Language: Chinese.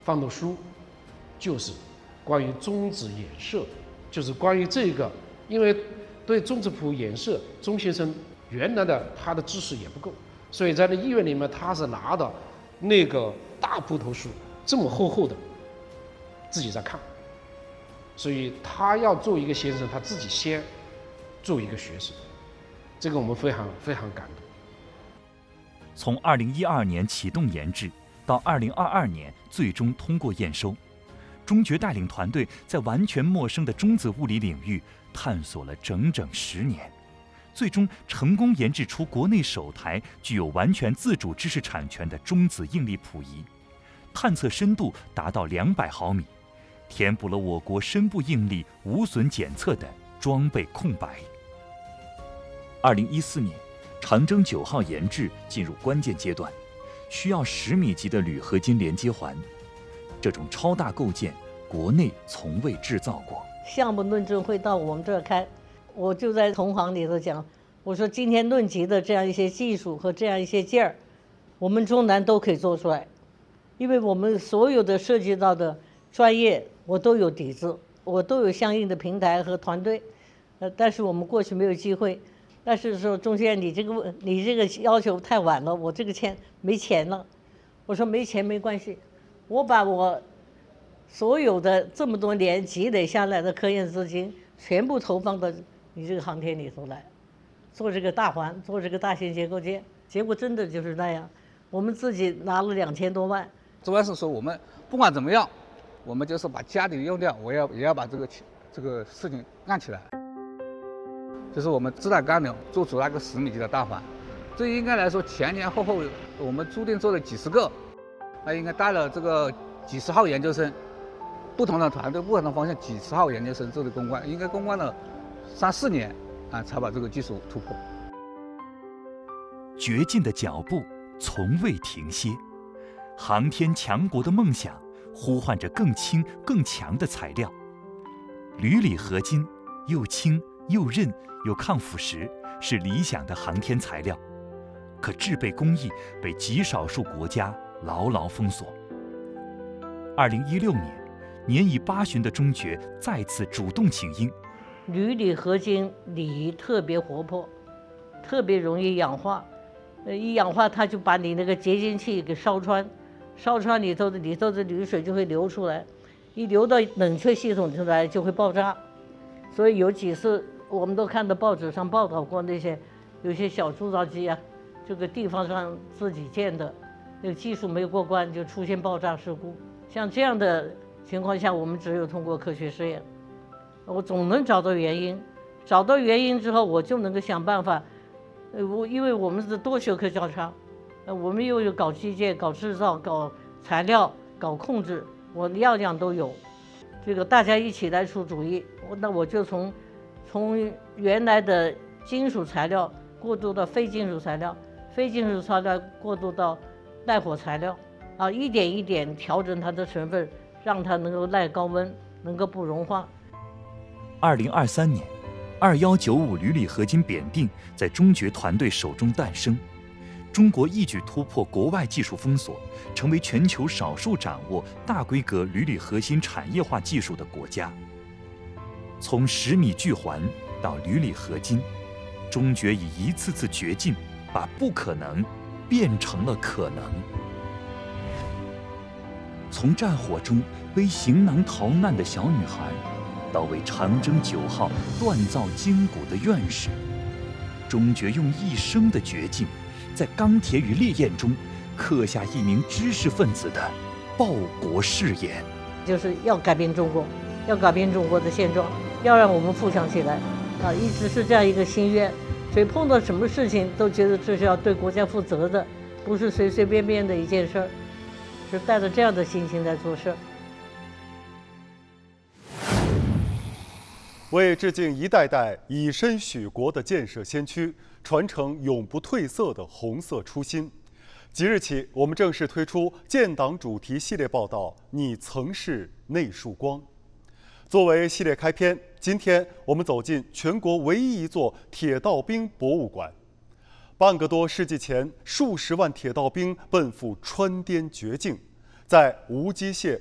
放的书就是关于中子衍射，就是关于这个，因为对中子谱衍射，钟先生原来的他的知识也不够，所以在那医院里面他是拿的那个大部头书，这么厚厚的，自己在看，所以他要做一个先生，他自己先做一个学生，这个我们非常非常感动。 从2012年启动研制到2022年最终通过验收，中决带领团队在完全陌生的中子物理领域探索了整整10年，最终成功研制出国内首台具有完全自主知识产权的中子应力谱仪，探测深度达到200毫米，填补了我国深部应力无损检测的装备空白。2014年，长征9号研制进入关键阶段，需要10米级的铝合金连接环，这种超大构件国内从未制造过。 项目论证会到我们这儿开，我就在同行里头讲，我说今天论级的这样一些技术和这样一些件儿，我们中南都可以做出来，因为我们所有的涉及到的专业我都有底子，我都有相应的平台和团队，但是我们过去没有机会。但是说钟先生，你这个要求太晚了，我这个没钱了。我说没钱没关系，我把我所有的这么多年积累下来的科研资金全部投放到你这个航天里头来，做这个大环，做这个大型结构件。结果真的就是那样，我们自己拿了2000多万。 主要是说我们不管怎么样，我们就是把家里的用掉，也要把这个事情干起来。就是我们自带干流做出那个10米级的大环，这应该来说前后我们注定做了几十个，那应该带了这个几十号研究生，不同的团队不同的方向，几十号研究生做的攻关，应该攻关了3、4年才把这个技术突破。 掘进的脚步从未停歇，航天强国的梦想呼唤着更轻更强的材料。铝锂合金又轻又韧又抗腐蚀，是理想的航天材料，可制备工艺被极少数国家牢牢封锁。2016年，年已8旬的中决再次主动请缨。 铝锂合金锂特别活泼，特别容易氧化，一氧化它就把你那个结晶器给烧穿，烧穿里头的铝水就会流出来，一流到冷却系统出来就会爆炸。所以有几次我们都看到报纸上报道过，那些有些小铸造机这个地方上自己建的，那个技术没有过关就出现爆炸事故。像这样的情况下，我们只有通过科学试验，我总能找到原因，找到原因之后，我就能够想办法。因为我们是多学科交叉，我们又有搞机械、搞制造、搞材料、搞控制，我样样都有。这个大家一起来出主意，那我就从原来的金属材料过渡到非金属材料，非金属材料过渡到耐火材料，一点一点调整它的成分，让它能够耐高温，能够不融化。 2023年，2195铝锂合金扁锭在中决团队手中诞生，中国一举突破国外技术封锁，成为全球少数掌握大规格铝锂核心产业化技术的国家。从10米巨环到铝锂合金，中决以一次次掘进，把不可能变成了可能。从战火中背行囊逃难的小女孩，到为长征9号锻造筋骨的院士，中决用一生的掘进，在钢铁与烈焰中刻下一名知识分子的报国誓言， 就是要改变中国，要改变中国的现状，要让我们富强起来一直是这样一个心愿。所以碰到什么事情都觉得这是要对国家负责的，不是随随便便的一件事儿，是带着这样的心情在做事。 为致敬一代代以身许国的建设先驱，传承永不褪色的红色初心，即日起，我们正式推出建党主题系列报道《你曾是那束光》。作为系列开篇，今天我们走进全国唯一一座铁道兵博物馆。半个多世纪前，数十万铁道兵奔赴川滇绝境， 在无机械